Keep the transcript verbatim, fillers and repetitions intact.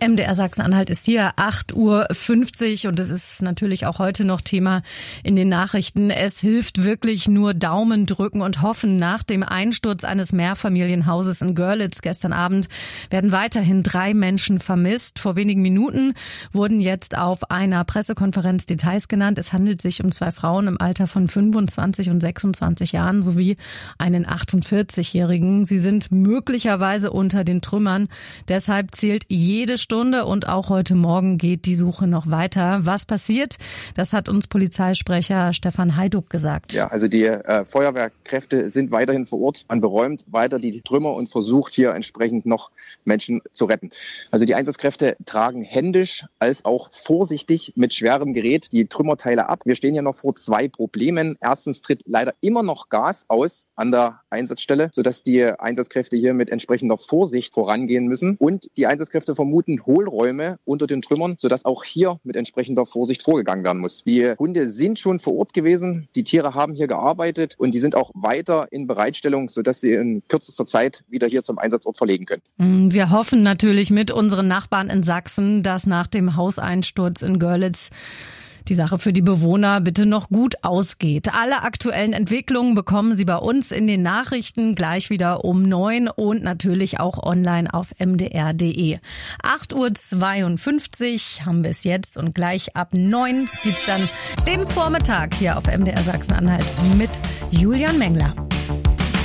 M D R Sachsen-Anhalt ist hier, acht Uhr fünfzig, und es ist natürlich auch heute noch Thema in den Nachrichten. Es hilft wirklich nur Daumen drücken und hoffen. Nach dem Einsturz eines Mehrfamilienhauses in Görlitz gestern Abend werden weiterhin drei Menschen vermisst. Vor wenigen Minuten wurden jetzt auf einer Pressekonferenz Details genannt. Es handelt sich um zwei Frauen im Alter von fünfundzwanzig und sechsundzwanzig Jahren sowie einen achtundvierzigjährigen. Sie sind möglicherweise unter den Trümmern. Deshalb zählt jede Stunde und auch heute Morgen geht die Suche noch weiter. Was passiert? Das hat uns Polizeisprecher Stefan Heiduck gesagt. Ja, also die äh, Feuerwehrkräfte sind weiterhin vor Ort. Man beräumt weiter die Trümmer und versucht hier entsprechend noch Menschen zu retten. Also die Einsatzkräfte tragen händisch als auch vorsichtig mit schwerem Gerät die Trümmerteile ab. Wir stehen hier noch vor zwei Problemen. Erstens tritt leider immer noch Gas aus an der Einsatzstelle, sodass die Einsatzkräfte hier mit entsprechender Vorsicht vorangehen müssen. Und die Einsatzkräfte vermuten Hohlräume unter den Trümmern, sodass auch hier mit entsprechender Vorsicht vorgegangen werden muss. Die Hunde sind schon vor Ort gewesen, die Tiere haben hier gearbeitet und die sind auch weiter in Bereitstellung, sodass sie in kürzester Zeit wieder hier zum Einsatzort verlegen können. Wir hoffen natürlich mit unseren Nachbarn in Sachsen, dass nach dem Hauseinsturz in Görlitz die Sache für die Bewohner bitte noch gut ausgeht. Alle aktuellen Entwicklungen bekommen Sie bei uns in den Nachrichten gleich wieder um neun und natürlich auch online auf m d r punkt d e. acht Uhr zweiundfünfzig haben wir es jetzt und gleich ab neun gibt's dann den Vormittag hier auf M D R Sachsen-Anhalt mit Julian Mengler.